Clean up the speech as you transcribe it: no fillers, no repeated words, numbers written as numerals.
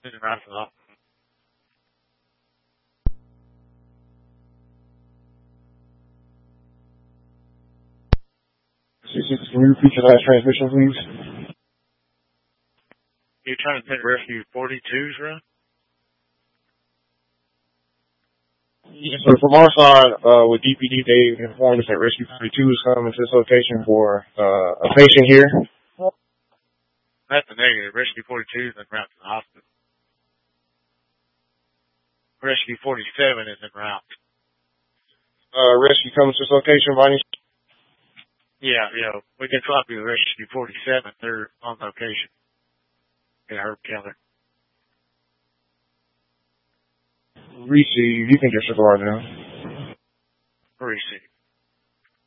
is en route to the hospital. Can you repeat your last transmission, please? You're trying to take rescue 42s, right? Yes, sir. From our side, with DPD, they informed us that Rescue 42 is coming to this location for a patient here. That's a negative. Rescue 42 is en route to the hospital. Rescue 47 is en route. Rescue coming to this location, Bonnie? Yeah, we can copy the Rescue 47. They're on location. In Herb Keller. Receive. You can disregard them. Receive.